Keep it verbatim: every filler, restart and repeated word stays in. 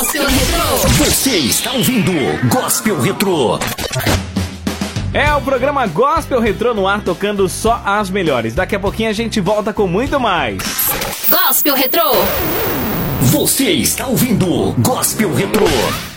Gospel Retrô. Você está ouvindo Gospel Retrô. É o programa Gospel Retrô no ar, tocando só as melhores. Daqui a pouquinho a gente volta com muito mais. Gospel Retrô. Você está ouvindo Gospel Retrô.